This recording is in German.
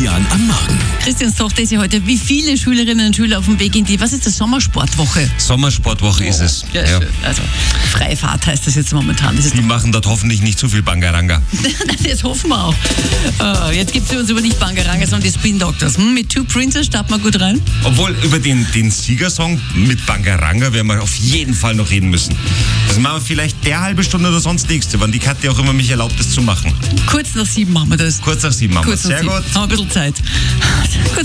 Christian am Morgen. Christians Tochter ist ja heute, wie viele Schülerinnen und Schüler auf dem Weg in die, was ist das, Sommersportwoche? Sommersportwoche ist es. Ja, Ja. schön. Also Freifahrt heißt das jetzt momentan. Das ist Die machen dort hoffentlich nicht zu viel Bangaranga. das hoffen wir auch. Jetzt gibt es für uns aber nicht Bangaranga, sondern die Spin Doctors. Mit Two Princes starten wir gut rein. Obwohl, über den Siegersong mit Bangaranga werden wir auf jeden Fall noch reden müssen. Das machen wir vielleicht der halbe Stunde oder sonst nächste, wann die Katja auch immer mich erlaubt, das zu machen. Kurz nach 7 machen wir das. Kurz nach 7 machen wir. Kurz nach Sehr 7. gut. Haben wir ein bisschen Zeit. Gut.